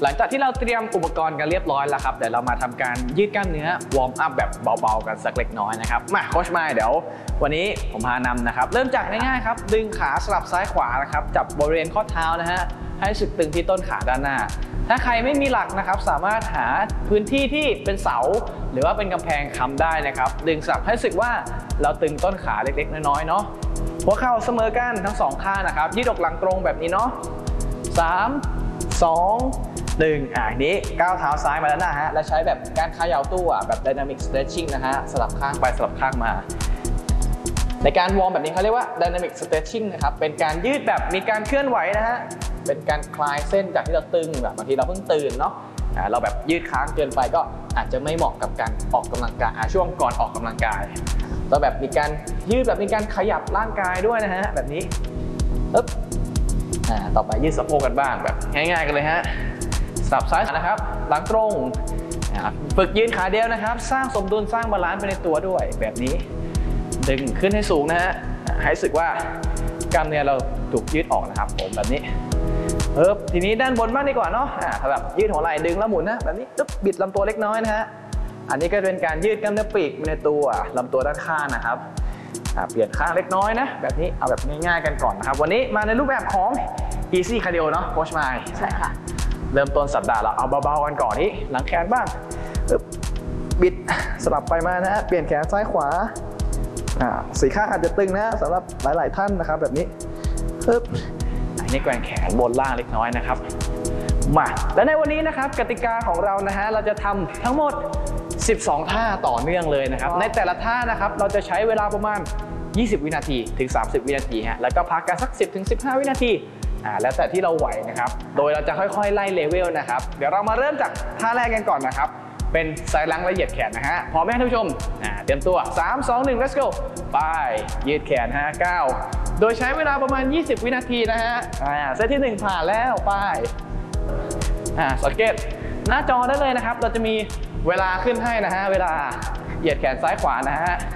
หลังจากที่เราเตรียมอุปกรณ์กันเรียบร้อยแล้วครับเดี๋ยวเรามาทำการยืดกล้ามเนื้อวอร์มอัพแบบเบาๆกันสักเล็กน้อยนะครับมาโค้ชมาเดี๋ยววันนี้ผมพานำนะครับเริ่มจากง่ายๆครับดึงขาสลับซ้ายขวานะครับจับบริเวณข้อเท้านะฮะให้สึกตึงที่ต้นขาด้านหน้าถ้าใครไม่มีหลักนะครับสามารถหาพื้นที่ที่เป็นเสาหรือว่าเป็นกำแพงค้ำได้นะครับดึงสลับให้สึกว่าเราตึงต้นขาเล็กๆน้อยๆเนาะหัวเข่าเสมอกันทั้งสองข้างนะครับยืดอกหลังตรงแบบนี้เนาะ3 2 1นี้ก้าวเท้าซ้ายมาด้านหน้าฮะและใช้แบบการเขย่าตัวแบบ dynamic stretching นะฮะสลับข้างไปสลับข้างมาในการวอร์มแบบนี้เขาเรียกว่า dynamic stretching นะครับเป็นการยืดแบบมีการเคลื่อนไหวนะฮะเป็นการคลายเส้นจากที่เราตึงแบบบางทีเราเพิ่งตื่นเนาะเราแบบยืดค้างเกินไปก็อาจจะไม่เหมาะกับการออกกำลังกายช่วงก่อนออกกำลังกายเราแบบมีการยืดแบบมีการขยับร่างกายด้วยนะฮะแบบนี้ต่อไปยืดสะโพกกันบ้างแบบง่ายๆกันเลยฮะสลับซ้ายนะครับหลังตรงฝึกยืนขาเดียวนะครับสร้างสมดุลสร้างบาลานซ์ไปในตัวด้วยแบบนี้ดึงขึ้นให้สูงนะฮะให้รู้สึกว่ากล้ามเนื้อเราถูกยืดออกนะครับผมแบบนี้ทีนี้ด้านบนบ้างดีกว่าเนาะถ้าแบบยืดหัวไหล่ดึงแล้วหมุนนะแบบนี้บิดลำตัวเล็กน้อยนะฮะอันนี้ก็เป็นการยืดกล้ามเนื้อปีกในตัวลำตัวด้านข้างนะครับเปลี่ยนข้างเล็กน้อยนะแบบนี้เอาแบบง่ายๆกันก่อนนะครับวันนี้มาในรูปแบบของ easy cardio เนาะโค้ชไมค์ใช่ค่ะเริ่มต้นสัปดาห์เราเอาเบาๆกันก่อนที่หลังแขนบ้างบิดสลับไปมานะเปลี่ยนแขนซ้ายขวาสี่ข้างอาจจะตึงนะสำหรับหลายๆท่านนะครับแบบนี้อันนี้แกว่งแขนบนล่างเล็กน้อยนะครับมาและในวันนี้นะครับกติกาของเรานะฮะเราจะทำทั้งหมด12ท่าต่อเนื่องเลยนะครับในแต่ละท่านะครับเราจะใช้เวลาประมาณ20 วินาทีถึง30 วินาทีฮะแล้วก็พักกันสัก10 ถึง 15 วินาทีแล้วแต่ที่เราไหวนะครับโดยเราจะค่อยๆไล่เลเวลนะครับเดี๋ยวเรามาเริ่มจากท่าแรกกันก่อนนะครับเป็นไซด์ลังและเหยียดแขนนะฮะพร้อมไหมท่านผู้ชมเตรียมตัว3 2 1 let's go ไปยืดแขนฮะ9โดยใช้เวลาประมาณ20 วินาทีนะฮะเซตที่1ผ่านแล้วไปสังเกตหน้าจอได้เลยนะครับเราจะมีเวลาขึ้นให้นะฮะเวลาเหยียดแขนซ้ายขวานะฮะ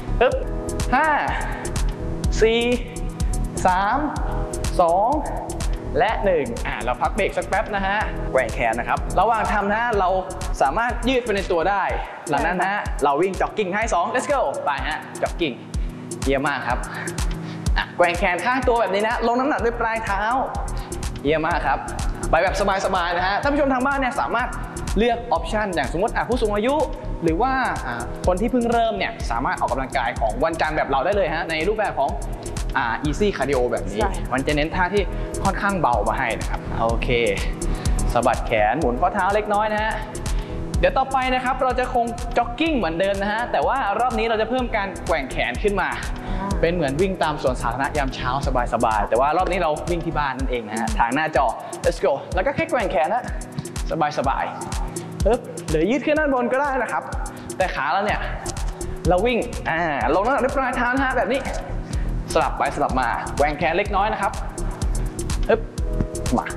5 4 3 2 และ1เราพักเบรกสักแป๊บนะฮะแกว่งแขนนะครับระหว่างทำนะเราสามารถยืดไปในตัวได้หลังนั้นนะเราวิ่งจ็อกกิ้งให้2 let's go ไปฮะจ็อกกิ้งเยี่ยมมากครับแกว่งแขนข้างตัวแบบนี้นะลงน้ำหนักด้วยปลายเท้าเยี่ยมมากครับไปแบบสบายๆนะฮะท่านผู้ชมทางบ้านเนี่ยสามารถเลือกออปชันอย่างสมมติผู้สูงอายุหรือว่าคนที่เพิ่งเริ่มเนี่ยสามารถออกกำลังกายของวันจันทร์แบบเราได้เลยฮะในรูปแบบของeasy cardio แบบนี้มันจะเน้นท่าที่ค่อนข้างเบามาให้นะครับโอเคสะบัดแขนหมุนข้อเท้าเล็กน้อยนะฮะเดี๋ยวต่อไปนะครับเราจะคงจ็อกกิ้งเหมือนเดิมนะฮะแต่ว่ารอบนี้เราจะเพิ่มการแกว่งแขนขึ้นมาเป็นเหมือนวิ่งตามสวนสาธารณะยามเช้าสบายๆแต่ว่ารอบนี้เราวิ่งที่บ้านนั่นเองนะฮะทางหน้าจอ let's go แล้วก็แค่แกว่งแขนนะสบายๆหรือยืดขึ้นด้านบนก็ได้นะครับแต่ขาเราเนี่ยเราวิ่งลงน้ำหนักด้วยปลายเท้านะฮะแบบนี้สลับไปสลับมาแกว่งแขนเล็กน้อยนะครับมา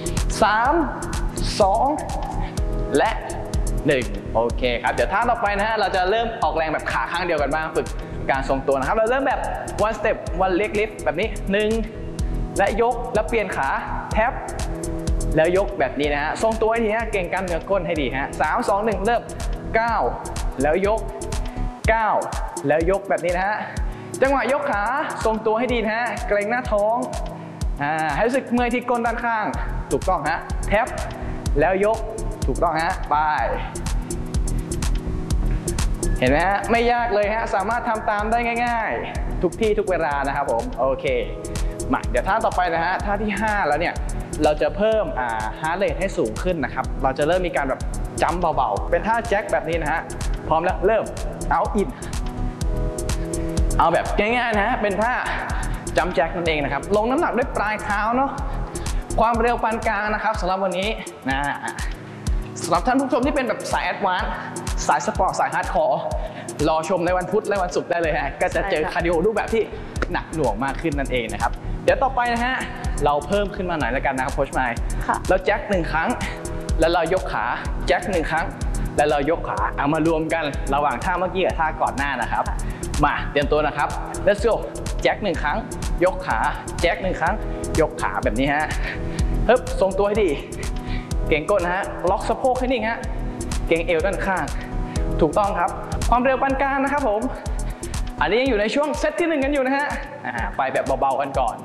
3 2 และ1โอเคครับเดี๋ยวท่าต่อไปนะฮะเราจะเริ่มออกแรงแบบขาข้างเดียวกันบ้างฝึกการทรงตัวนะครับเราเริ่มแบบ one step one leg lift แบบนี้1และยกแล้วเปลี่ยนขาแท็บแล้วยกแบบนี้นะฮะทรงตัวให้ดีฮะเก่งกล้ามเนื้อก้นให้ดีฮะ3 2 1เริ่ม9แล้วยก9แล้วยกแบบนี้นะฮะจังหวะยกขาทรงตัวให้ดีนะฮะเกร็งหน้าท้องให้รู้สึกเมื่อยที่ก้นด้านข้างถูกต้องฮะแท็บแล้วยกถูกต้องฮะไปเห็นไหมฮะไม่ยากเลยฮะสามารถทำตามได้ง่ายๆทุกที่ทุกเวลานะครับผมโอเคมาเดี๋ยวท่าต่อไปนะฮะท่าที่5แล้วเนี่ยเราจะเพิ่มฮาร์ทเรทให้สูงขึ้นนะครับเราจะเริ่มมีการแบบจัมป์เบาๆเป็นท่าแจ็คแบบนี้นะฮะพร้อมแล้วเริ่มเอาอินเอาแบบง่ายๆนะฮะเป็นท่าจัมป์แจ็คนั่นเองนะครับลงน้ำหนักด้วยปลายเท้าเนาะความเร็วปานกลางนะครับสำหรับวันนี้นะสำหรับท่านผู้ชมที่เป็นแบบสายแอดวานซ์สายสปอร์ตสายฮาร์ดคอร์รอชมในวันพุธและวันศุกร์ได้เลยฮะก็จะเจอคาร์ดิโอรูปแบบที่หนักหน่วงมากขึ้นนั่นเองนะครับเดี๋ยวต่อไปนะฮะเราเพิ่มขึ้นมาหน่อยแล้วกันนะครับโค้ชไมค์เราแจ็ค1 ครั้งแล้วเรายกขาแจ็ค1 ครั้งแล้วเรายกขาเอามารวมกันระหว่างท่าเมื่อกี้กับท่าก่อนหน้านะครับมาเตรียมตัวนะครับ let's go แจ็ค1 ครั้งยกขาแจ็ค1 ครั้งยกขาแบบนี้ฮะทรงตัวให้ดีเก่งก้นนะฮะล็อกสะโพกให้นิ่งฮะเก่งเอวด้านข้างถูกต้องครับความเร็วปานกลางนะครับผมอันนี้ยังอยู่ในช่วงเซตที่1กันอยู่นะฮะไปแบบเบาๆกันก่อน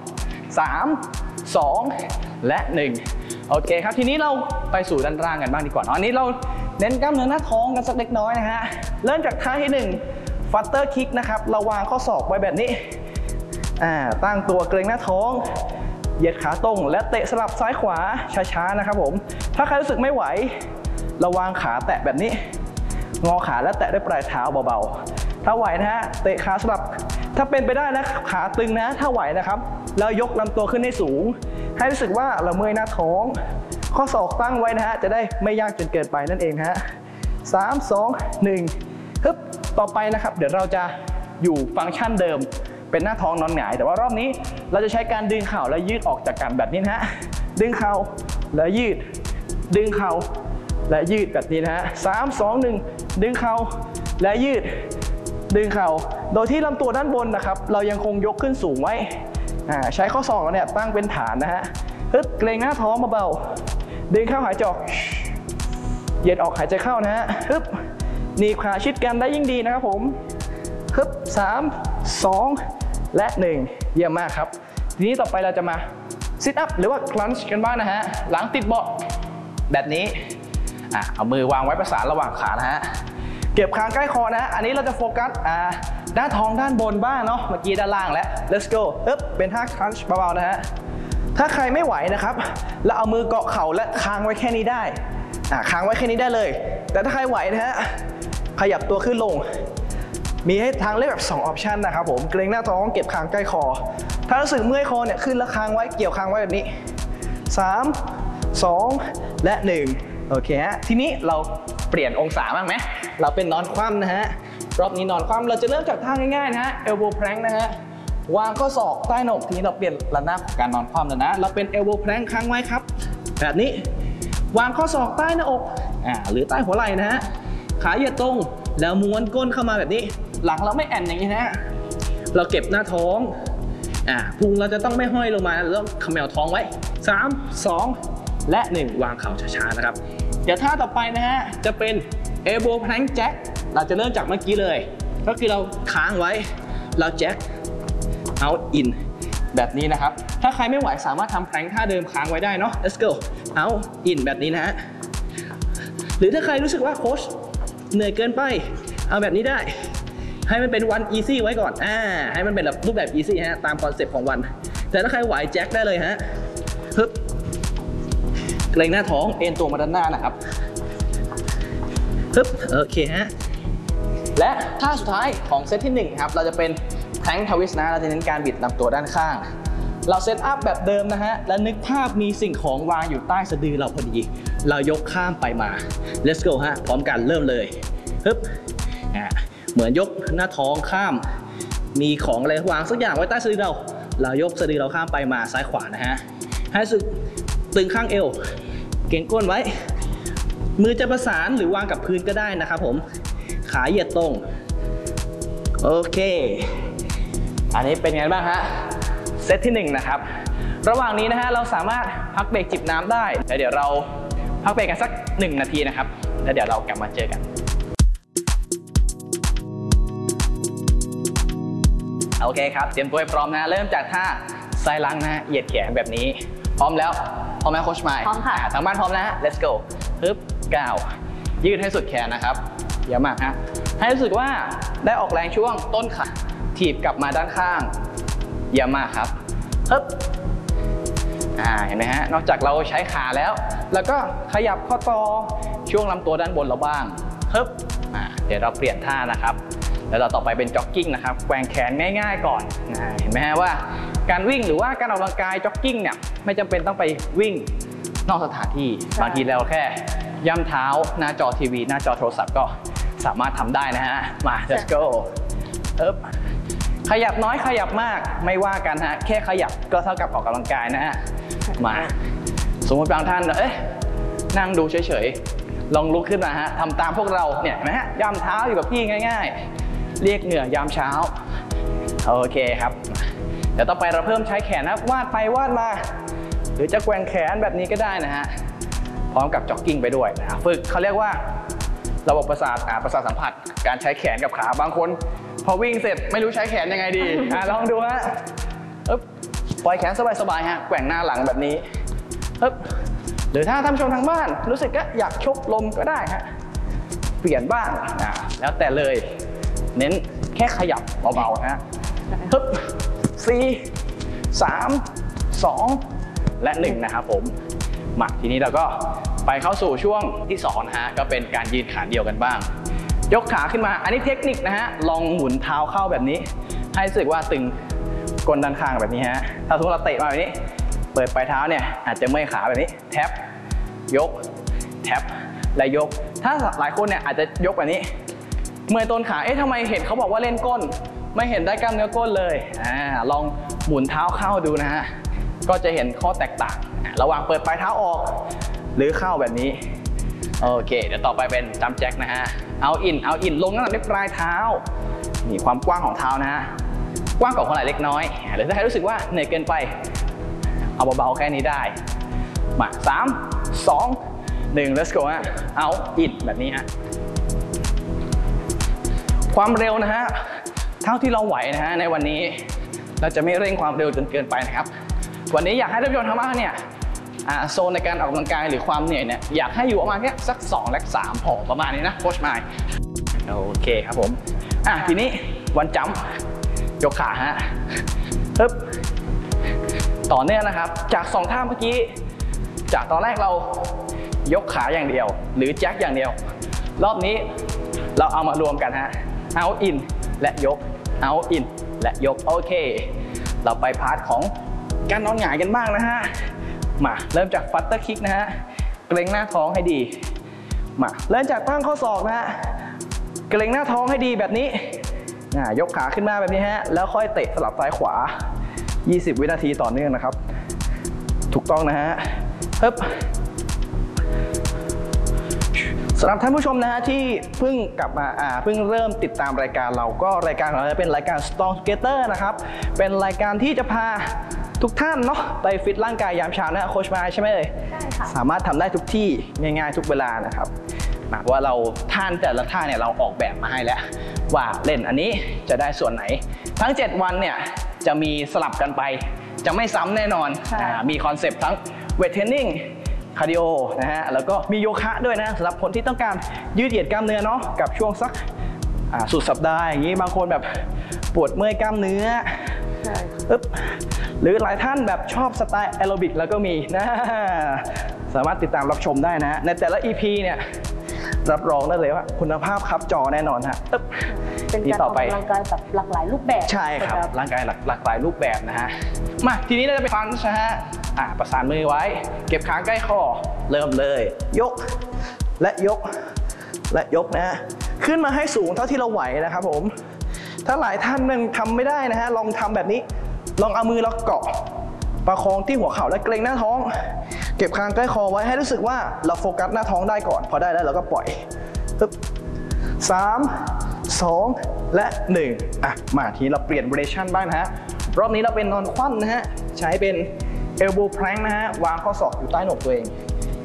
3 2 และ 1โอเคครับทีนี้เราไปสู่ด้านล่างกันบ้างดีกว่าอันนี้เราเน้นกล้ามเนื้อหน้าท้องกันสักเล็กน้อยนะฮะเริ่มจากท่าที่1ฟัตเตอร์คิกนะครับเราวางข้อศอกไว้แบบนี้ตั้งตัวเกรงหน้าท้องเหยียดขาตรงและเตะสลับซ้ายขวาช้าๆนะครับผมถ้าใครรู้สึกไม่ไหวเราวางขาแตะแบบนี้งอขาและแตะด้วยปลายเท้าเบาๆถ้าไหวนะฮะเตะขาสลับถ้าเป็นไปได้นะขาตึงนะถ้าไหวนะครับแล้วยกลำตัวขึ้นให้สูงให้รู้สึกว่าเราเมื่อยหน้าท้องข้อศอกตั้งไว้นะฮะจะได้ไม่ยากจนเกินไปนั่นเองฮะ3 2 1ฮึบต่อไปนะครับเดี๋ยวเราจะอยู่ฟังก์ชันเดิมเป็นหน้าท้องนอนหงายแต่ว่ารอบนี้เราจะใช้การดึงเข่าและยืดออกจากกันแบบนี้นะฮะดึงเข่าและยืดดึงเข่าและยืดแบบนี้นะฮะ3 2 1ดึงเข่าและยืดดึงเข่าโดยที่ลำตัวด้านบนนะครับเรายังคงยกขึ้นสูงไว้ใช้ข้อศอกเราเนี่ยตั้งเป็นฐานนะฮะฮึบเกรงหน้าท้องเบาๆดึงเข้าหายใจออกเหยียดออกหายใจเข้านะฮะฮึบหนีบขาชิดกันได้ยิ่งดีนะครับผมฮึบ3 2 และ 1เยี่ยมมากครับทีนี้ต่อไปเราจะมาซิทอัพหรือว่าคลันช์กันบ้างนะฮะหลังติดเบาะแบบนี้เอามือวางไว้ประสานระหว่างขานะฮะเก็บคางใกล้คอนะอันนี้เราจะโฟกัสด้านท้องด้านบนบ้างเนาะเมื่อกี้ด้านล่างแล้ว let's go เป็นท่าคลันช์เบาๆนะฮะถ้าใครไม่ไหวนะครับแล้วเอามือเกาะเข่าและค้างไว้แค่นี้ได้ค้างไว้แค่นี้ได้เลยแต่ถ้าใครไหวนะฮะขยับตัวขึ้นลงมีให้ทางเลือกแบบ2 ออปชันนะครับผมเกรงหน้าท้องเก็บคางใกล้คอถ้ารู้สึกเมื่อยคอเนี่ยขึ้นแล้วค้างไว้เกี่ยวค้างไว้แบบนี้3 2 และ 1โอเคฮะทีนี้เราเปลี่ยนองศาบ้างไหมเราเป็นนอนคว่ำนะฮะรอบนี้นอนคว่ำเราจะเริ่มจากท่าง่ายๆนะฮะ elbow plank นะฮะวางข้อศอกใต้หน้าอกทีนี้เราเปลี่ยนระนาบของการนอนคว่ำแล้วนะเราเป็น elbow plank ค้างไว้ครับแบบนี้วางข้อศอกใต้หน้าอกหรือใต้หัวไหล่นะฮะขาเหยียดตรงแล้วม้วนก้นเข้ามาแบบนี้หลังเราไม่แอนอย่างนี้นะฮะเราเก็บหน้าท้องพุงเราจะต้องไม่ห้อยลงมาเราต้องเขมวท้องไว้3 2 และ 1วางเข่าช้าๆนะครับเดี๋ยวท่าต่อไปนะฮะจะเป็น elbow plank jack เราจะเริ่มจากเมื่อกี้เลยก็คือเราค้างไว้เราแจ็ค out in แบบนี้นะครับถ้าใครไม่ไหวสามารถทำ plank ท่าเดิมค้างไว้ได้เนาะ let's go out in แบบนี้นะฮะหรือถ้าใครรู้สึกว่าโค้ชเหนื่อยเกินไปเอาแบบนี้ได้ให้มันเป็น one easy ไว้ก่อนให้มันเป็นแบบรูปแบบ easy ฮะตามคอนเซ็ปต์ของวันแต่ถ้าใครไหวแจ็คได้เลยฮะฮึบเกรงหน้าท้องเอ็นตัวมาด้านหน้านะครับฮึบโอเคฮะและท่าสุดท้ายของเซตที่1ครับเราจะเป็นแพลงทวิสต์นะเราจะเน้นการบิดลำตัวด้านข้างเราเซตอัพแบบเดิมนะฮะและนึกภาพมีสิ่งของวางอยู่ใต้สะดือเราพอดีเรายกข้ามไปมา let's go ฮะพร้อมกันเริ่มเลยฮึบเหมือนยกหน้าท้องข้ามมีของอะไรวางสักอย่างไว้ใต้สะดือเรายกสะดือเราข้ามไปมาซ้ายขวานะฮะให้รู้สึกตึงข้างเอวเก่งก้นไว้มือจะประสานหรือวางกับพื้นก็ได้นะครับผมขาเหยียดตรงโอเคอันนี้เป็นไงบ้างฮะเซตที่1นะครับระหว่างนี้นะฮะเราสามารถพักเบรกจิบน้ำได้แล้วเดี๋ยวเราพักเบรกกันสัก1 นาทีนะครับแล้วเดี๋ยวเรากลับมาเจอกันโอเคครับเตรียมตัวให้พร้อมนะเริ่มจากท่าไซลังนะเหยียดแขนแบบนี้พร้อมแล้วพร้อมไหมโค้ชไมค์พร้อมค่ะทางบ้านพร้อมแล้ว let's go ฮึบก้าวยืดให้สุดแขนนะครับเยอะมากฮะให้รู้สึกว่าได้ออกแรงช่วงต้นขาถีบกลับมาด้านข้างเยอะมากครับฮึบเห็นไหมฮะนอกจากเราใช้ขาแล้วก็ขยับข้อต่อช่วงลำตัวด้านบนเราบ้างฮึบเดี๋ยวเราเปลี่ยนท่านะครับแล้วเราต่อไปเป็นจ็อกกิ้งนะครับแกว่งแขนง่ายๆก่อนเห็นไหมฮะว่าการวิ่งหรือว่าการออกกำลังกายจ็อกกิ้งเนี่ยไม่จำเป็นต้องไปวิ่งนอกสถานที่บางทีเราแค่ย่ำเท้าหน้าจอทีวีหน้าจอโทรศัพท์ก็สามารถทำได้นะฮะมา let's go ขยับน้อยขยับมากไม่ว่ากันฮะแค่ขยับก็เท่ากับออกกำลังกายนะฮะมาสมมติบางท่านนั่งดูเฉยๆลองลุกขึ้นมาฮะทำตามพวกเราเนี่ยเห็นไหมฮะย่ำเท้าอยู่กับพี่ง่ายๆเรียกเหงื่อยามเช้าโอเคครับเดี๋ยวต่อไปเราเพิ่มใช้แขนนะวาดไปวาดมาหรือจะแกว่งแขนแบบนี้ก็ได้นะฮะพร้อมกับจ็อกกิ้งไปด้วยนะฝึกเขาเรียกว่าระบบประสาทสัมผัสการใช้แขนกับขาบางคนพอวิ่งเสร็จไม่รู้ใช้แขนยังไงดีลองดูฮะปล่อยแขนสบายๆฮะแกว่งหน้าหลังแบบนี้หรือถ้าท่านผู้ชมทางบ้านรู้สึกก็อยากชกลมก็ได้ฮะเปลี่ยนบ้างแล้วแต่เลยเน้นแค่ขยับเบาๆฮะ4 3 2 และ 1นะครับผมมาทีนี้เราก็ไปเข้าสู่ช่วงที่2นะฮะก็เป็นการยืนขาเดียวกันบ้างยกขาขึ้นมาอันนี้เทคนิคนะฮะลองหมุนเท้าเข้าแบบนี้ให้รู้สึกว่าตึงก้นด้านข้างแบบนี้ฮะถ้าสมมติเราเตะมาแบบนี้เปิดปลายเท้าเนี่ยอาจจะเมื่อยขาแบบนี้แท็บยกแท็บและยกถ้าหลายคนเนี่ยอาจจะยกแบบนี้เมื่อยต้นขาทำไมเห็นเขาบอกว่าเล่นก้นไม่เห็นได้กล้ามเนื้อก้นเลยลองหมุนเท้าเข้าดูนะฮะก็จะเห็นข้อแตกต่างระหว่างเปิดปลายเท้าออกหรือเข้าแบบนี้โอเคเดี๋ยวต่อไปเป็นจัมป์แจ็คนะฮะเอาอินลงน้ำหนักที่ปลายเท้านี่ความกว้างของเท้านะฮะกว้างกว่าคนไหล่เล็กน้อยหรือถ้าใครรู้สึกว่าเหนื่อยเกินไปเอาเบาๆแค่นี้ได้มา3 2 1 let's go ฮะเอาอินแบบนี้ฮะความเร็วนะฮะเท่าที่เราไหวนะฮะในวันนี้เราจะไม่เร่งความเร็วจนเกินไปนะครับวันนี้อยากให้ท่านผู้ชมทางบ้านเนี่ยโซนในการออกกำลังกายหรือความเหนื่อยเนี่ยอยากให้อยู่ประมาณแค่สัก2 และ 3พอประมาณนี้นะโค้ชไมค์โอเคครับผมทีนี้วันจัมป์ยกขาฮะต่อเนื่องนะครับจาก2ท่าเมื่อกี้จากตอนแรกเรายกขาอย่างเดียวหรือแจ็คอย่างเดียวรอบนี้เราเอามารวมกันฮะเอาอินและยกเอาอินและยกโอเคเราไปพาร์ทของการนอนหงายกันบ้างนะฮะมาเริ่มจากฟัตเตอร์คิกนะฮะเกร็งหน้าท้องให้ดีมาเริ่มจากตั้งข้อศอกนะฮะเกร็งหน้าท้องให้ดีแบบนี้ยกขาขึ้นมาแบบนี้ฮะแล้วค่อยเตะสลับซ้ายขวา20 วินาทีต่อเนื่องนะครับถูกต้องนะฮะสำหรับท่านผู้ชมนะฮะที่เพิ่งกลับมาเพิ่งเริ่มติดตามรายการเราก็รายการของเราจะเป็นรายการ Strong Together นะครับเป็นรายการที่จะพาทุกท่านเนาะไปฟิตร่างกายยามเช้านะโค้ชมาใช่ไหมเลยใช่ค่ะสามารถทำได้ทุกที่ง่ายๆทุกเวลานะครับว่าเราท่านแต่ละท่าเนี่ยเราออกแบบมาให้แล้วว่าเล่นอันนี้จะได้ส่วนไหนทั้ง7วันเนี่ยจะมีสลับกันไปจะไม่ซ้ำแน่นอนมีคอนเซปต์ทั้งเวทเทรนนิ่งคาร์ดิโอนะฮะแล้วก็มีโยคะด้วยนะสำหรับคนที่ต้องการยืดเหยียดกล้ามเนื้อเนาะกับช่วงสักสุดสัปดาห์อย่างนี้บางคนแบบปวดเมื่อยกล้ามเนื้อหรือหลายท่านแบบชอบสไตล์แอโรบิกแล้วก็มีนะสามารถติดตามรับชมได้นะในแต่ละ EP เนี่ยรับรองได้เลยว่าคุณภาพครับจอแน่นอนฮะเป็นการออกกำลังกายแบบหลากหลายรูปแบบใช่ครับร่างกายหลากหลายรูปแบบนะฮะมาทีนี้เราจะไปฟันนะฮะประสานมือไว้เก็บขาใกล้คอเริ่มเลยยกและยกและยกนะฮะขึ้นมาให้สูงเท่าที่เราไหวนะครับผมถ้าหลายท่านยังทำไม่ได้นะฮะลองทำแบบนี้ลองเอามือเราเกาะประคองที่หัวเข่าและเกร็งหน้าท้องเก็บคางใกล้คอไว้ให้รู้สึกว่าเราโฟกัสหน้าท้องได้ก่อนพอได้แล้วเราก็ปล่อย3 2 และ 1มาทีเราเปลี่ยนเวอร์ชันบ้างนะฮะรอบนี้เราเป็นนอนคว่ำนะฮะใช้เป็นเอลโบว์แพลงนะฮะวางข้อศอกอยู่ใต้หนกตัวเอง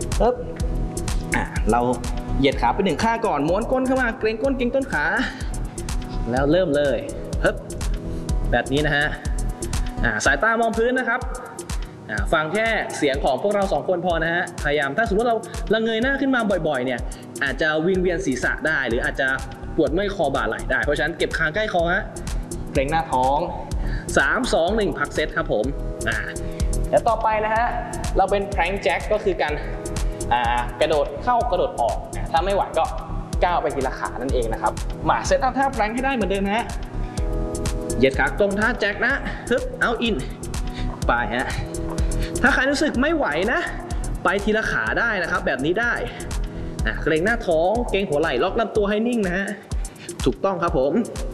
เราเหยียดขาไป1ข้างก่อนม้วนก้นเข้ามาเกรงก้นเกรงต้นขาแล้วเริ่มเลยแบบนี้นะฮะสายตามองพื้นนะครับฟังแค่เสียงของพวกเรา2คนพอนะฮะพยายามถ้าสมมติเราเงยหน้าขึ้นมาบ่อยๆเนี่ยอาจจะวิงเวียนศีรษะได้หรืออาจจะปวดเมื่อยคอบ่าไหล่ได้เพราะฉะนั้นเก็บคางใกล้คอฮะเกร็งหน้าท้อง3 2 1พักเซตครับผมแล้วต่อไปนะฮะเราเป็นแพลงก์แจ็คก็คือการกระโดดเข้ากระโดดออกถ้าไม่ไหวก็ก้าวไปทีละขานั่นเองนะครับมาเซตอัพท่าแพลงก์ให้ได้เหมือนเดิมฮะเหยียดขาตรงท่าแจ็คนะเอาอินไปฮะถ้าใครรู้สึกไม่ไหวนะไปทีละขาได้นะครับแบบนี้ได้เกร็งหน้าท้องเกร็งหัวไหล่ล็อกลำตัวให้นิ่งนะฮะถูกต้องครับผม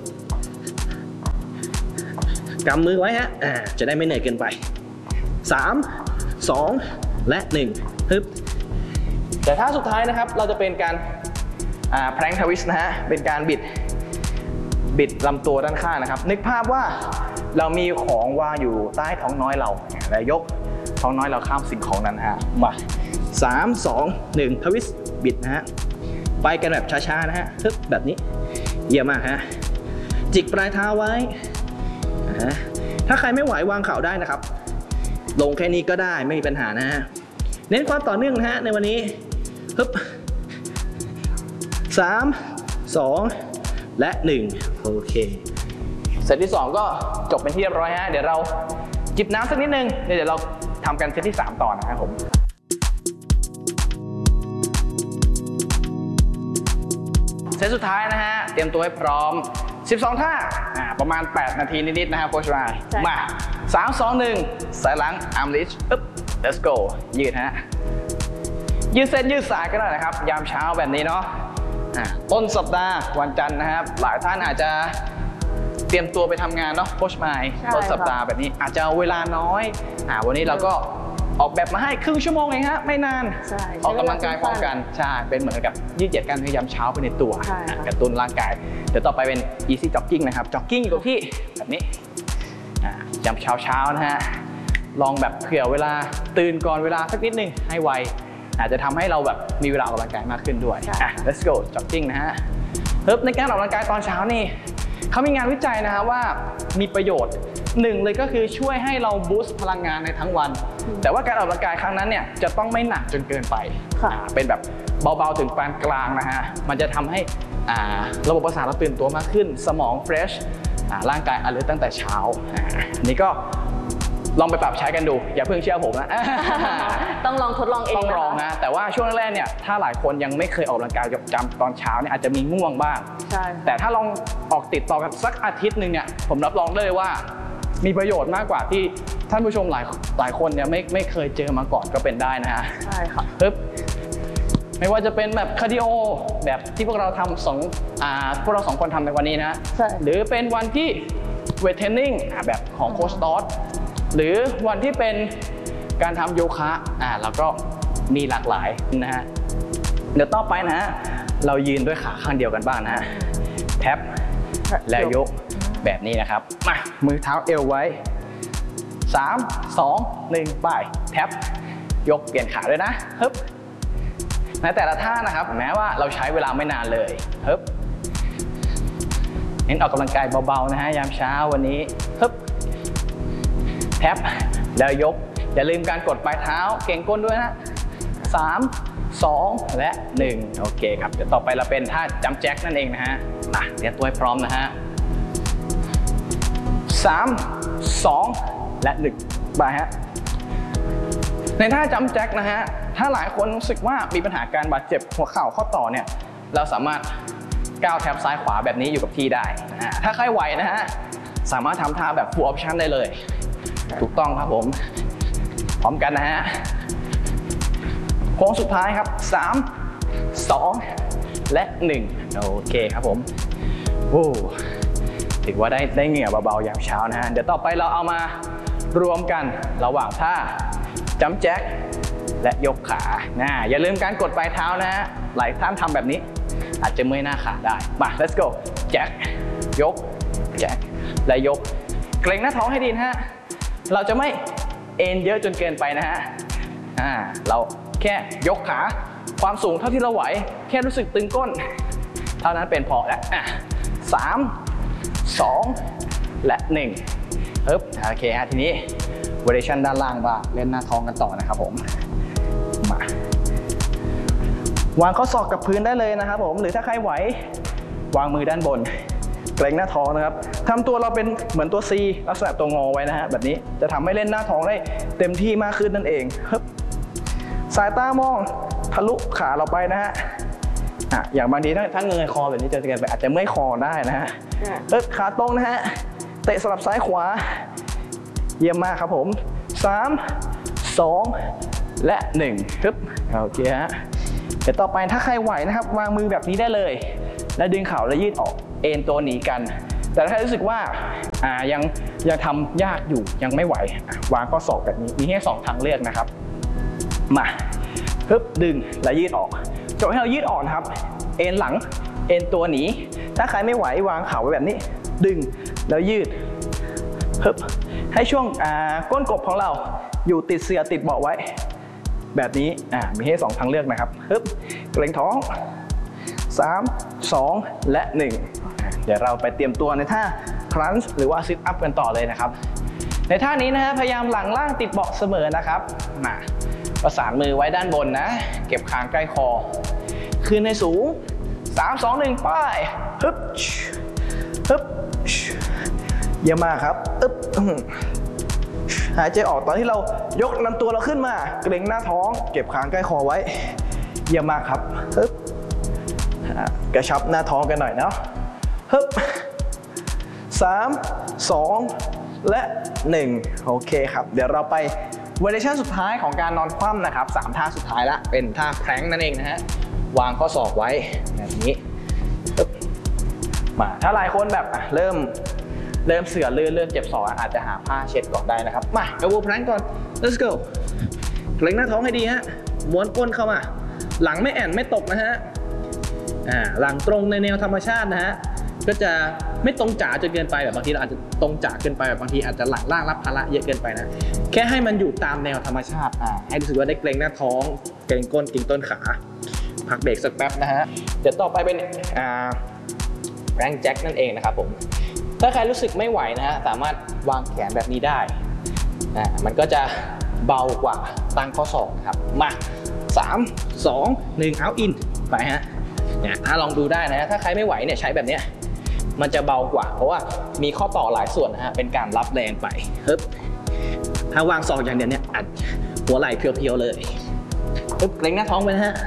กำมือไว้ฮะจะได้ไม่เหนื่อยเกินไป3 2 และ 1แต่ท่าสุดท้ายนะครับเราจะเป็นการแพลงก์ทวิสต์นะฮะเป็นการบิดลำตัวด้านข้างนะครับนึกภาพว่าเรามีของวางอยู่ใต้ท้องน้อยเราแล้วยกท้องน้อยเราข้ามสิ่งของนั้นฮะมา 3 2 1ทวิสต์บิดนะฮะไปกันแบบช้าๆนะฮะฮึบแบบนี้เยี่ยมมากฮะจิกปลายเท้าไว้ถ้าใครไม่ไหววางเข่าได้นะครับลงแค่นี้ก็ได้ไม่มีปัญหานะฮะเน้นความต่อเนื่องนะฮะในวันนี้ฮึบ3 2 และ 1โอเคเซตที่2ก็จบเป็นที่เรียบร้อยฮะเดี๋ยวเราจิบน้ำสักนิดนึงเดี๋ยวเราทำกันเซตที่3ต่อนะครับผมเซตสุดท้ายนะฮะเตรียมตัวให้พร้อม12ท่าประมาณ8นาทีนิดๆนะครับโค้ชรายมา3 2 1สายหลังอาร์มลิชปึ๊บ let's go ยืดฮะยืดเส้นยืดสายก็ได้นะครับยามเช้าแบบนี้เนาะต้นสัปดาห์วันจันทร์นะครับหลายท่านอาจจะเตรียมตัวไปทำงานเนาะโค้ชไมค์ต้นสัปดาห์แบบนี้อาจจะเวลาน้อยวันนี้เราก็ออกแบบมาให้ครึ่งชั่วโมงเองฮะไม่นานออกกำลังกายพร้อมกันใช่เป็นเหมือนกับยืดเหยียดกันยามเช้าไปในตัวกระตุ้นร่างกายเดี๋ยวต่อไปเป็น easy jogging นะครับ jogging อยู่กับที่แบบนี้ยามเช้านะฮะลองแบบเผื่อเวลาตื่นก่อนเวลาสักนิดนึงให้ไวอาจจะทำให้เราแบบมีเวลาออกกำลังกายมากขึ้นด้วยlet's go jogging นะฮะในการออกกำลังกายตอนเช้านี่เขามีงานวิจัยนะฮะว่ามีประโยชน์หนึ่งเลยก็คือช่วยให้เราบูสต์พลังงานในทั้งวันแต่ว่าการออกกำลังกายครั้งนั้นเนี่ยจะต้องไม่หนักจนเกินไปเป็นแบบเบาๆถึงปานกลางนะฮะมันจะทำให้ระบบประสาทเราตื่นตัวมากขึ้นสมองเฟรชร่างกายalertตั้งแต่เช้าอันนี้ก็ลองไปปรับใช้กันดูอย่าเพิ่งเชื่อผมนะต้องลองทดลองเองต้องลองนะแต่ว่าช่วงแรกเนี่ยถ้าหลายคนยังไม่เคยออกกำลังกายประจำตอนเช้าเนี่ยอาจจะมีง่วงบ้างแต่ถ้าลองออกติดต่อกันสักอาทิตย์หนึ่งเนี่ยผมรับรองเลยว่ามีประโยชน์มากกว่าที่ท่านผู้ชมหลายคนเนี่ยไม่เคยเจอมาก่อนก็เป็นได้นะฮะใช่ค่ะไม่ว่าจะเป็นแบบคาร์ดิโอแบบที่พวกเราทำพวกเรา2คนทำในวันนี้นะหรือเป็นวันที่เวทเทรนนิ่งแบบของโค้ชตอสหรือวันที่เป็นการทำโยคะแล้วก็มีหลากหลายนะฮะเดี๋ยวต่อไปนะฮะเรายืนด้วยขาข้างเดียวกันบ้างนะฮะแท็บแล้วยกแบบนี้นะครับมามือเท้าเอวไว้3 2 1ไปแท็บยกเปลี่ยนขาด้วยนะฮึบในแต่ละท่านะครับแม้ว่าเราใช้เวลาไม่นานเลยฮึบเน้นออกกำลังกายเบาๆนะฮะยามเช้าวันนี้ฮึบแท็บแล้วยกอย่าลืมการกดปลายเท้าเก่งก้นด้วยนะ3 2 และ 1โอเคครับเดี๋ยวต่อไปเราเป็นท่าจัมป์แจ็คนั่นเองนะฮะมาเตรียมตัวให้พร้อมนะฮะ3 2 และ 1ไปฮะในท่าจัมป์แจ็คนะฮะถ้าหลายคนรู้สึกว่ามีปัญหาการบาดเจ็บหัวเข่าข้อต่อเนี่ยเราสามารถก้าวแท็บซ้ายขวาแบบนี้อยู่กับที่ได้ถ้าใครไหวนะฮะสามารถทำท่าแบบ full option ได้เลยถูกต้องครับผมพร้อมกันนะฮะโค้งสุดท้ายครับ3 2 และ 1โอเคครับผมถือว่าได้เหงื่อเบาๆยามเช้านะฮะเดี๋ยวต่อไปเราเอามารวมกันระหว่างท่าจัมป์แจ็คและยกขาอย่าลืมการกดปลายเท้านะฮะหลายท่านทำแบบนี้อาจจะเมื่อยหน้าขาได้มา let's go แจ็คยกแจ็คและยกเกร็งหน้าท้องให้ดีนะฮะเราจะไม่เอ็นเยอะจนเกินไปนะฮะเราแค่ยกขาความสูงเท่าที่เราไหวแค่รู้สึกตึงก้นเท่านั้นเป็นพอแล้ว3 2 และ 1ปึ๊บโอเคฮะทีนี้ variation ด้านล่างบ้างเล่นหน้าท้องกันต่อนะครับผมมาวางข้อศอกกับพื้นได้เลยนะครับผมหรือถ้าใครไหววางมือด้านบนเกร็งหน้าท้องนะครับทำตัวเราเป็นเหมือนตัว C ลักษณะตัวงอไว้นะฮะแบบนี้จะทำให้เล่นหน้าท้องได้เต็มที่มากขึ้นนั่นเองฮึบสายตามองทะลุขาเราไปนะฮะอย่างบางทีถ้าเงยคอแบบนี้จะเกินไปอาจจะเมื่อยคอได้นะฮะขาตรงนะฮะเตะสลับซ้ายขวาเยี่ยมมากครับผม3 2 และ 1ฮึบโอเคฮะเดี๋ยวต่อไปถ้าใครไหวนะครับวางมือแบบนี้ได้เลยแล้วดึงเข่าแล้วยืดออกเอ็นตัวหนีกันแต่ถ้ารู้สึกว่ายังทำยากอยู่ยังไม่ไหววางข้อศอกแบบนี้มีแค่2ทางเลือกนะครับมาฮึบดึงและยืดออกจบให้เรายืดออกนะครับเอ็นหลังเอ็นตัวหนีถ้าใครไม่ไหววางเข่าไว้แบบนี้ดึงแล้วยืดฮึบให้ช่วงก้นกบของเราอยู่ติดเสื่อติดเบาะไว้แบบนี้มีให้2ทางเลือกนะครับฮึบเกร็งท้อง3 2 และ 1เดี๋ยวเราไปเตรียมตัวในท่าครันช์หรือว่าซิทอัพกันต่อเลยนะครับในท่านี้นะฮะพยายามหลังล่างติดเบาะเสมอนะครับมาประสานมือไว้ด้านบนนะเก็บคางใกล้คอขึ้นในสูง3 2 1ป้ายฮึบฮึบเยี่ยมมากครับอึ๊บหายใจออกตอนที่เรายกลำตัวเราขึ้นมาเกร็งหน้าท้องเก็บคางใกล้คอไว้เยี่ยมมากครับฮึบกระชับหน้าท้องกันหน่อยเนาะฮึบ3 2 และ 1โอเคครับเดี๋ยวเราไปเวอร์ชันสุดท้ายของการนอนคว่ำนะครับ3ท่าสุดท้ายละเป็นท่าแพลงก์นั่นเองนะฮะวางข้อศอกไว้แบบนี้ฮึบมาถ้าหลายคนแบบเริ่มเสือเริ่มเจ็บศอกอาจจะหาผ้าเช็ดก่อนได้นะครับมาเอาวูแพลงก์ก่อน let's go เกร็งหน้าท้องให้ดีฮะม้วนก้นเข้ามาหลังไม่แอนไม่ตกนะฮะหลังตรงในแนวธรรมชาตินะฮะก็จะไม่ตรงจ๋าจนเกินไปแบบบางทีเราอาจจะตรงจ๋าเกินไปแบบบางทีอาจจะหลังล่างรับภาระเยอะเกินไปนะแค่ให้มันอยู่ตามแนวธรรมชาติให้รู้สึกว่าได้เกร็งหน้าท้องเกร็งก้นเกร็งต้นขาพักเบรกสักแป๊บนะฮะเดี๋ยวต่อไปเป็นแรงแจ็คนั่นเองนะครับผมถ้าใครรู้สึกไม่ไหวนะฮะสามารถวางแขนแบบนี้ได้มันก็จะเบากว่าตั้งข้อศอกครับมา3 2 1เอาอินไปฮะเนี่ยถ้าลองดูได้นะถ้าใครไม่ไหวเนี่ยใช้แบบเนี้ยมันจะเบากว่าเพราะว่ามีข้อต่อหลายส่วนนะฮะเป็นการรับแรงไปฮึบถ้าวางศอกอย่างเดียวเนี่ยอัดหัวไหล่เพียวๆเลยฮึบเกร็งหน้าท้องไปนะฮะ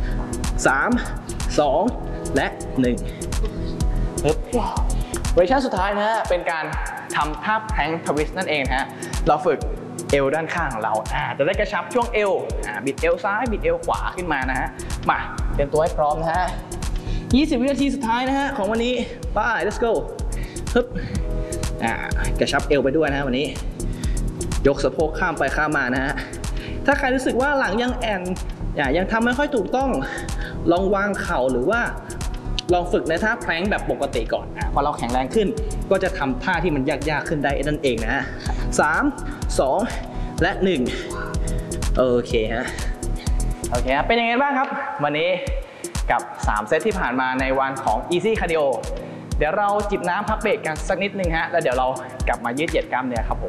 3 2 และ 1ฮึบเวอร์ชันสุดท้ายนะฮะเป็นการทำท่าแพลงก์ทวิสต์นั่นเองนะฮะเราฝึกเอวด้านข้างของเราจะได้กระชับช่วงเอวบิดเอวซ้ายบิดเอวขวาขึ้นมานะฮะมาเตรียมตัวให้พร้อมนะฮะ20 วินาทีสุดท้ายนะฮะของวันนี้ไป let's go ฮึบกระชับเอวไปด้วยนะฮะวันนี้ยกสะโพกข้ามไปข้ามมานะฮะถ้าใครรู้สึกว่าหลังยังแอนยังทำไม่ค่อยถูกต้องลองวางเข่าหรือว่าลองฝึกในท่าแพลงก์แบบปกติก่อนพอเราแข็งแรงขึ้นก็จะทำท่าที่มันยากๆขึ้นได้นั่นเองนะฮะ3 2 และ 1โอเคฮะเป็นยังไงบ้างครับวันนี้กับ3เซตที่ผ่านมาในวันของ Easy Cardio เดี๋ยวเราจิบน้ำพักเบรกกันสักนิดนึงฮะแล้วเดี๋ยวเรากลับมายืดเหยียดกล้ามเนื้อครับผม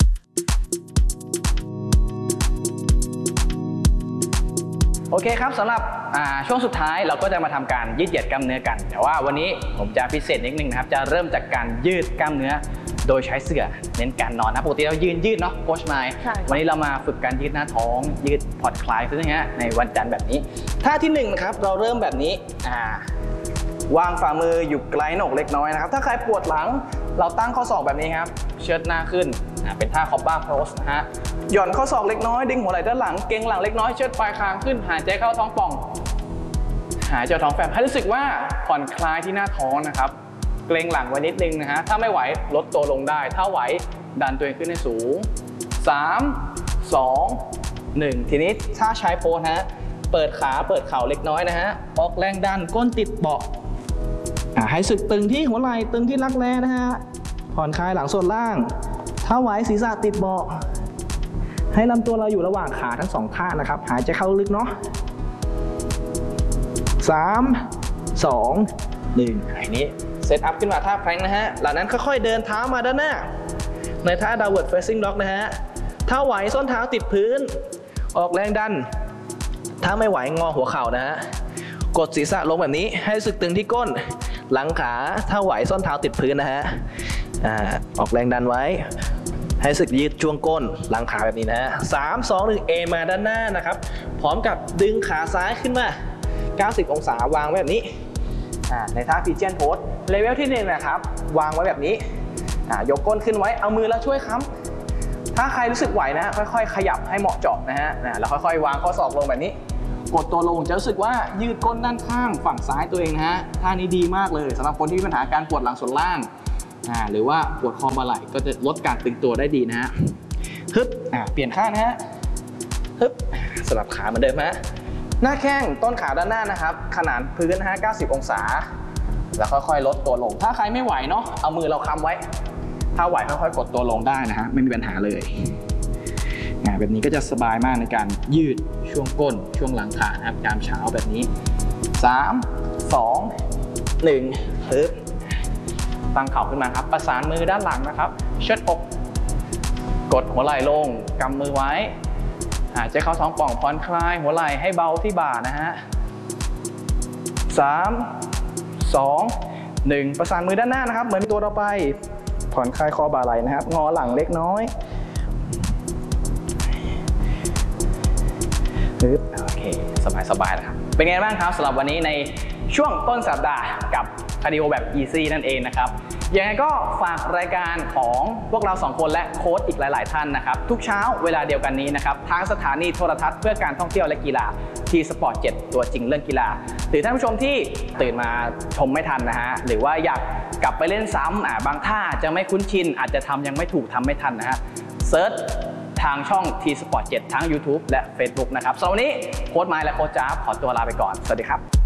โอเคครับสำหรับช่วงสุดท้ายเราก็จะมาทำการยืดเหยียดกล้ามเนื้อกันแต่ว่าวันนี้ผมจะพิเศษนิดนึงนะครับจะเริ่มจากการยืดกล้ามเนื้อโดยใช้เสื่อเน้นการนอนนะปกติเรายืดเนาะโค้ชไมค์วันนี้เรามาฝึกการยืดหน้าท้องยืดผ่อนคลายซึ่งฮะในวันจันทร์แบบนี้ท่าที่1นะครับเราเริ่มแบบนี้วางฝ่ามืออยู่ไกลหน้าอกเล็กน้อยนะครับถ้าใครปวดหลังเราตั้งข้อศอกแบบนี้ครับเชิดหน้าขึ้นเป็นท่าคอบบ้าโพสนะฮะหย่อนข้อศอกเล็กน้อยดึงหัวไหล่ด้านหลังเกร็งหลังเล็กน้อยเชิดปลายคางขึ้นหายใจเข้าท้องป่องหายใจท้องแฟบให้รู้สึกว่าผ่อนคลายที่หน้าท้องนะครับเกร็งหลังไว้นิดนึงนะฮะถ้าไม่ไหวลดตัวลงได้ถ้าไหวดันตัวเองขึ้นให้สูง3 2 1ทีนี้ถ้าใช้โพสฮะเปิดขาเปิดเข่าเล็กน้อยนะฮะออกแรงดันก้นติดเบาะให้สึกตึงที่หัวไหล่ตึงที่รักแร้นะฮะผ่อนคลายหลังส่วนล่างถ้าไหวศีรษะติดเบาะให้ลำตัวเราอยู่ระหว่างขาทั้ง2ข้างนะครับหายใจเข้าลึกเนาะ3 2 1อันนี้เซตอัพขึ้นมาท่าแพลงก์นะฮะหลังนั้นค่อยๆเดินเท้ามาด้านหน้าในท่า downward facing dog นะฮะถ้าไหวส้นเท้าติดพื้นออกแรงดันถ้าไม่ไหวงอหัวเข่านะฮะกดศีรษะลงแบบนี้ให้สึกตึงที่ก้นหลังขาถ้าไหวส้นเท้าติดพื้นนะฮะออกแรงดันไว้ให้สึกยืดช่วงก้นหลังขาแบบนี้นะฮะ3 2 1 เอมาด้านหน้านะครับพร้อมกับดึงขาซ้ายขึ้นมา90 องศาวางไว้แบบนี้ในท่าพิเจียนโพสเลเวลที่1นะครับวางไว้แบบนี้ยกก้นขึ้นไว้เอามือแล้วช่วยค้ำถ้าใครรู้สึกไหวนะค่อยๆขยับให้เหมาะเจาะนะฮะแล้วค่อยๆวางข้อศอกลงแบบนี้กดตัวลงจะรู้สึกว่ายืดก้นด้านข้างฝั่งซ้ายตัวเองนะฮะท่านี้ดีมากเลยสำหรับคนที่มีปัญหาการปวดหลังส่วนล่างหรือว่าปวดคอบ่าไหล่ก็จะลดการตึงตัวได้ดีนะฮะฮึบเปลี่ยนข้างนะฮะฮึบสลับขาเหมือนเดิมฮะหน้าแข้งต้นขาด้านหน้านะครับขนานพื้นนะฮะ90 องศาแล้วค่อยๆลดตัวลงถ้าใครไม่ไหวเนาะเอามือเราค้ำไว้ถ้าไหวค่อยๆกดตัวลงได้นะฮะไม่มีปัญหาเลยแบบนี้ก็จะสบายมากในการยืดช่วงก้นช่วงหลังขานะครับยามเช้าแบบนี้3 2 1ปึ๊บตั้งเข่าขึ้นมาครับประสานมือด้านหลังนะครับเชิดอกกดหัวไหล่ลงกำมือไว้หายใจเข้าท้องป่องผ่อนคลายหัวไหล่ให้เบาที่บ่านะฮะ3 2 1ประสานมือด้านหน้านะครับเหมือนตัวเราไปผ่อนคลายคอบ่าไหล่นะครับงอหลังเล็กน้อยปึ๊บโอเคสบายๆนะครับเป็นไงบ้างครับสำหรับวันนี้ในช่วงต้นสัปดาห์กับคาร์ดิโอแบบ easy นั่นเองนะครับยังไงก็ฝากรายการของพวกเรา2คนและโค้ชอีกหลายๆท่านนะครับทุกเช้าเวลาเดียวกันนี้นะครับทางสถานีโทรทัศน์เพื่อการท่องเที่ยวและกีฬาทีสปอร์ต7ตัวจริงเรื่องกีฬาหรือท่านผู้ชมที่ตื่นมาชมไม่ทันนะฮะหรือว่าอยากกลับไปเล่นซ้ำบางท่าจะไม่คุ้นชินอาจจะทำยังไม่ถูกทำไม่ทันนะฮะเซิร์ชทางช่อง T Sport 7 ทั้ง YouTube และ Facebook นะครับสำหรับวันนี้โค้ชไม้และโค้ชจ๊าบขอตัวลาไปก่อนสวัสดีครับ